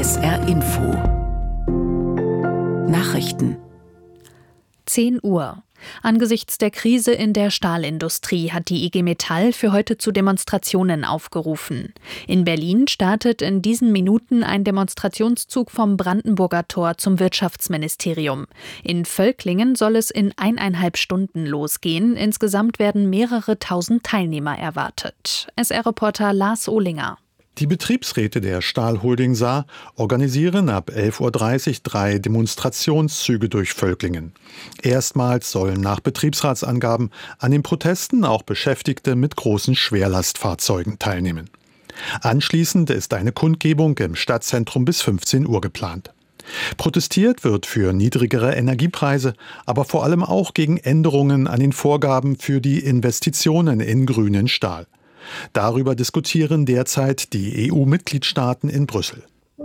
SR Info Nachrichten 10 Uhr. Angesichts der Krise in der Stahlindustrie hat die IG Metall für heute zu Demonstrationen aufgerufen. In Berlin startet in diesen Minuten ein Demonstrationszug vom Brandenburger Tor zum Wirtschaftsministerium. In Völklingen soll es in 1,5 Stunden losgehen. Insgesamt werden mehrere tausend Teilnehmer erwartet. SR-Reporter Lars Ohlinger. Die Betriebsräte der Stahlholding Saar organisieren ab 11.30 Uhr 3 Demonstrationszüge durch Völklingen. Erstmals sollen nach Betriebsratsangaben an den Protesten auch Beschäftigte mit großen Schwerlastfahrzeugen teilnehmen. Anschließend ist eine Kundgebung im Stadtzentrum bis 15 Uhr geplant. Protestiert wird für niedrigere Energiepreise, aber vor allem auch gegen Änderungen an den Vorgaben für die Investitionen in grünen Stahl. Darüber diskutieren derzeit die EU-Mitgliedstaaten in Brüssel.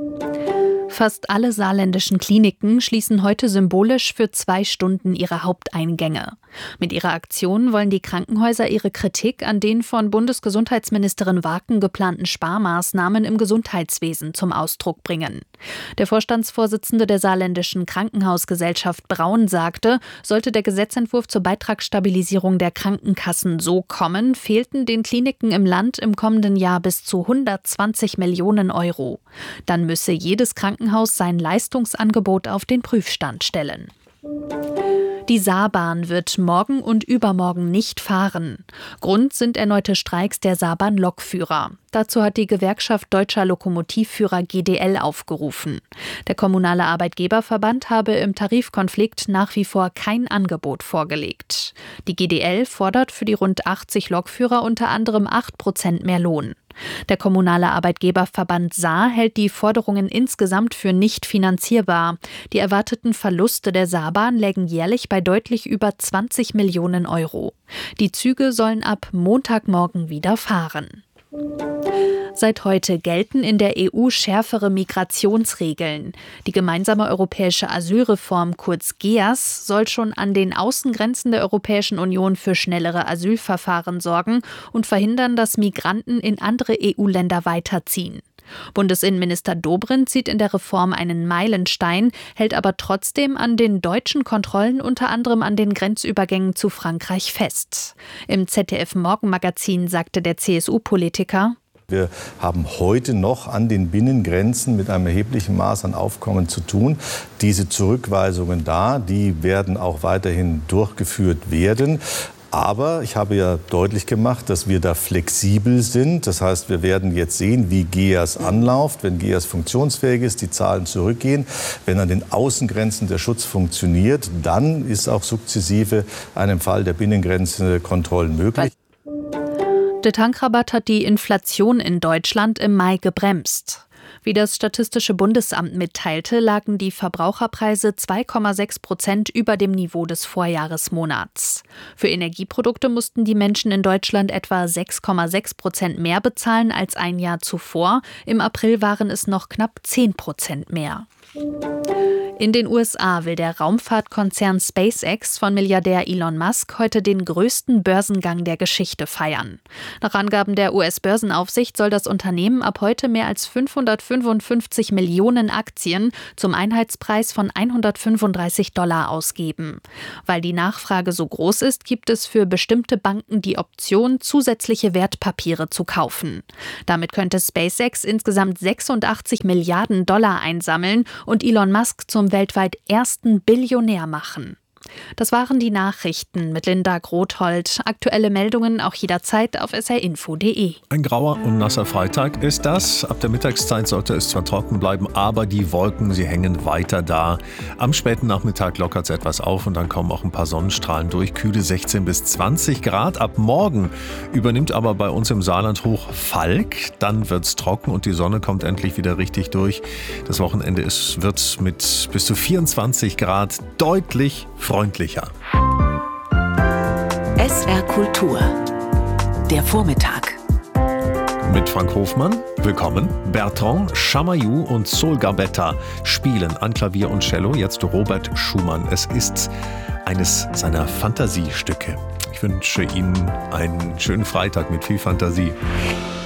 Fast alle saarländischen Kliniken schließen heute symbolisch für 2 Stunden ihre Haupteingänge. Mit ihrer Aktion wollen die Krankenhäuser ihre Kritik an den von Bundesgesundheitsministerin Waken geplanten Sparmaßnahmen im Gesundheitswesen zum Ausdruck bringen. Der Vorstandsvorsitzende der saarländischen Krankenhausgesellschaft Braun sagte, sollte der Gesetzentwurf zur Beitragsstabilisierung der Krankenkassen so kommen, fehlten den Kliniken im Land im kommenden Jahr bis zu 120 Millionen Euro. Dann müsse jedes Krankenhaus sein Leistungsangebot auf den Prüfstand stellen. Die Saarbahn wird morgen und übermorgen nicht fahren. Grund sind erneute Streiks der Saarbahn-Lokführer. Dazu hat die Gewerkschaft Deutscher Lokomotivführer GDL aufgerufen. Der kommunale Arbeitgeberverband habe im Tarifkonflikt nach wie vor kein Angebot vorgelegt. Die GDL fordert für die rund 80 Lokführer unter anderem 8% mehr Lohn. Der kommunale Arbeitgeberverband Saar hält die Forderungen insgesamt für nicht finanzierbar. Die erwarteten Verluste der Saarbahn lägen jährlich bei deutlich über 20 Millionen Euro. Die Züge sollen ab Montagmorgen wieder fahren. Seit heute gelten in der EU schärfere Migrationsregeln. Die gemeinsame europäische Asylreform, kurz GEAS, soll schon an den Außengrenzen der Europäischen Union für schnellere Asylverfahren sorgen und verhindern, dass Migranten in andere EU-Länder weiterziehen. Bundesinnenminister Dobrindt sieht in der Reform einen Meilenstein, hält aber trotzdem an den deutschen Kontrollen, unter anderem an den Grenzübergängen zu Frankreich, fest. Im ZDF-Morgenmagazin sagte der CSU-Politiker: Wir haben heute noch an den Binnengrenzen mit einem erheblichen Maß an Aufkommen zu tun. Diese Zurückweisungen die werden auch weiterhin durchgeführt werden. Aber ich habe ja deutlich gemacht, dass wir da flexibel sind. Das heißt, wir werden jetzt sehen, wie GEAS anläuft. Wenn GEAS funktionsfähig ist, die Zahlen zurückgehen. Wenn an den Außengrenzen der Schutz funktioniert, dann ist auch sukzessive einem Fall der Binnengrenzenkontrollen möglich. Der Tankrabatt hat die Inflation in Deutschland im Mai gebremst. Wie das Statistische Bundesamt mitteilte, lagen die Verbraucherpreise 2,6% über dem Niveau des Vorjahresmonats. Für Energieprodukte mussten die Menschen in Deutschland etwa 6,6% mehr bezahlen als ein Jahr zuvor. Im April waren es noch knapp 10% mehr. In den USA will der Raumfahrtkonzern SpaceX von Milliardär Elon Musk heute den größten Börsengang der Geschichte feiern. Nach Angaben der US-Börsenaufsicht soll das Unternehmen ab heute mehr als 555 Millionen Aktien zum Einheitspreis von $135 ausgeben. Weil die Nachfrage so groß ist, gibt es für bestimmte Banken die Option, zusätzliche Wertpapiere zu kaufen. Damit könnte SpaceX insgesamt $86 Milliarden einsammeln und Elon Musk zum weltweit ersten Billionär machen. Das waren die Nachrichten mit Linda Grothold. Aktuelle Meldungen auch jederzeit auf srinfo.de. Ein grauer und nasser Freitag ist das. Ab der Mittagszeit sollte es zwar trocken bleiben, aber die Wolken, sie hängen weiter da. Am späten Nachmittag lockert es etwas auf und dann kommen auch ein paar Sonnenstrahlen durch. Kühle 16 bis 20 Grad. Ab morgen übernimmt aber bei uns im Saarland Hoch Falk. Dann wird es trocken und die Sonne kommt endlich wieder richtig durch. Das Wochenende wird mit bis zu 24 Grad deutlich freundlicher. SR Kultur. Der Vormittag. Mit Frank Hofmann, willkommen. Bertrand Chamayou und Sol Gambetta spielen an Klavier und Cello jetzt Robert Schumann. Es ist eines seiner Fantasiestücke. Ich wünsche Ihnen einen schönen Freitag mit viel Fantasie.